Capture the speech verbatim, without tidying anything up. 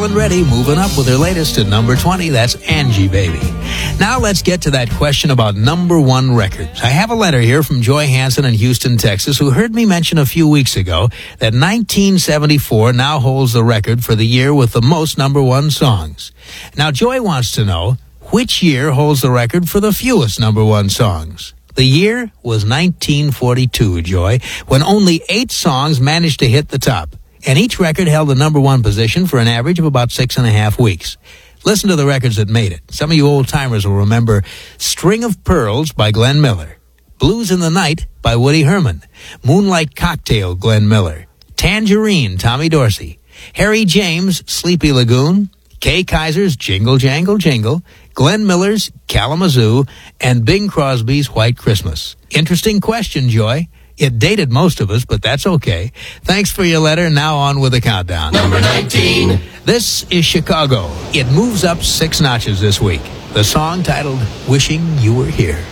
Helen Reddy moving up with her latest at number twenty. That's Angie Baby. Now let's get to that question about number one records. I have a letter here from Joy Hansen in Houston, Texas, who heard me mention a few weeks ago that nineteen seventy-four now holds the record for the year with the most number one songs. Now Joy wants to know which year holds the record for the fewest number one songs. The year was nineteen forty-two, Joy, when only eight songs managed to hit the top. And each record held the number one position for an average of about six and a half weeks. Listen to the records that made it. Some of you old-timers will remember String of Pearls by Glenn Miller, Blues in the Night by Woody Herman, Moonlight Cocktail, Glenn Miller, Tangerine, Tommy Dorsey, Harry James, Sleepy Lagoon, Kay Kaiser's Jingle Jangle Jingle, Glenn Miller's Kalamazoo, and Bing Crosby's White Christmas. Interesting question, Joy. It dated most of us, but that's okay. Thanks for your letter. Now on with the countdown. Number nineteen. This is Chicago. It moves up six notches this week. The song titled Wishing You Were Here.